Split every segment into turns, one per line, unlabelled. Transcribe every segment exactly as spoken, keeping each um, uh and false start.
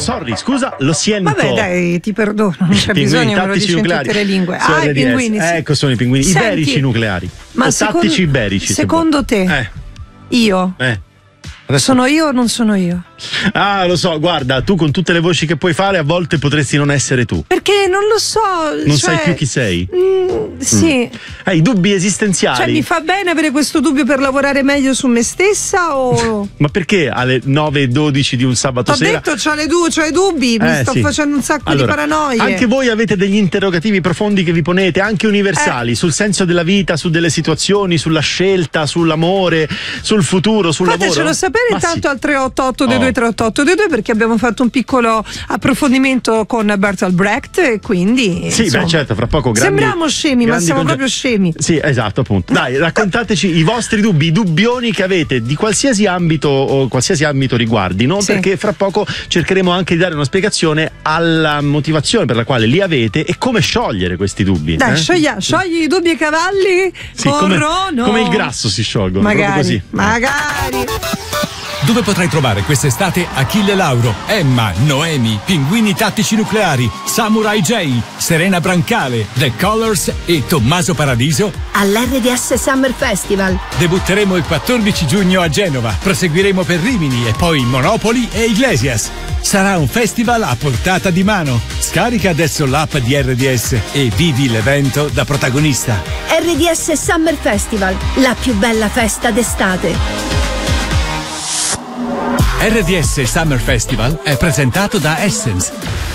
sorry, scusa, lo siento.
Vabbè, dai, ti perdono, non c'è bisogno che lo dici in tutte le lingue.
Su
Ah,
R D S.
i pinguini. Sì.
Ecco, sono i pinguini
Senti,
iberici nucleari.
Ma
o
secondo,
tattici iberici.
Secondo te,
eh.
io
Eh. Adesso...
sono io o non sono io?
Ah, lo so, guarda, tu con tutte le voci che puoi fare a volte potresti non essere tu.
Perché non lo so.
Non
cioè,
sai più chi sei?
Mm, sì.
Mm. Hai dubbi esistenziali.
Cioè, mi fa bene avere questo dubbio per lavorare meglio su me stessa o...
Ma perché alle nove e dodici di un sabato
T'ho
sera?
detto, c'ho le due, c'ho i dubbi, mi
Eh,
sto
sì.
facendo un sacco
Allora,
di paranoie.
Anche voi avete degli interrogativi profondi che vi ponete, anche universali,
Eh.
sul senso della vita, su delle situazioni, sulla scelta, sull'amore, sul futuro, sul
Fatecelo
lavoro.
sapere
Ma
intanto
sì.
al tre otto otto due
Oh.
due tre otto otto due due perché abbiamo fatto un piccolo approfondimento con Bertolt Brecht e quindi
Sì,
insomma,
beh, certo, fra poco grandi,
sembriamo scemi, ma
grandi
siamo
conge-
proprio scemi.
Sì, esatto, appunto. Dai, raccontateci i vostri dubbi, i dubbioni che avete di qualsiasi ambito o qualsiasi ambito riguardino,
Sì.
perché fra poco cercheremo anche di dare una spiegazione alla motivazione per la quale li avete e come sciogliere questi dubbi.
Dai,
eh?
scioglia, sciogli i dubbi ai cavalli,
Sì, come,
corrono.
come il grasso si sciolgono. proprio
Magari,
così.
magari.
Dove potrai trovare quest'estate Achille Lauro, Emma, Noemi, Pinguini Tattici Nucleari, Samurai J, Serena Brancale, The Colors e Tommaso Paradiso?
All'R D S Summer Festival.
Debutteremo il quattordici giugno a Genova, proseguiremo per Rimini e poi Monopoli e Iglesias. Sarà un festival a portata di mano. Scarica adesso l'app di R D S e vivi l'evento da protagonista.
R D S Summer Festival, la più bella festa d'estate.
R D S Summer Festival è presentato da Essence.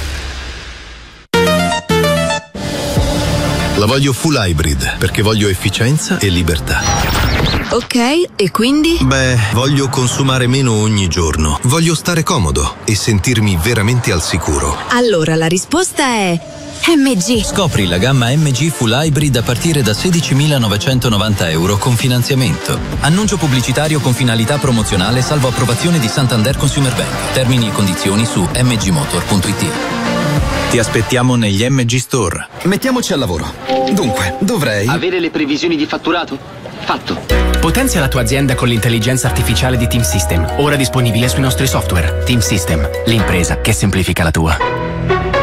La voglio full hybrid perché voglio efficienza e libertà.
Ok, e quindi?
Beh, voglio consumare meno ogni giorno. Voglio stare comodo e sentirmi veramente al sicuro.
Allora la risposta è M G.
Scopri la gamma M G Full Hybrid a partire da sedicimilanovecentovananta euro con finanziamento. Annuncio pubblicitario con finalità promozionale salvo approvazione di Santander Consumer Bank. Termini e condizioni su m g motor punto i t.
Ti aspettiamo negli M G Store.
Mettiamoci al lavoro. Dunque, dovrei...
Avere le previsioni di fatturato? Fatto.
Potenzia la tua azienda con l'intelligenza artificiale di Team System, ora disponibile sui nostri software. Team System, l'impresa che semplifica la tua.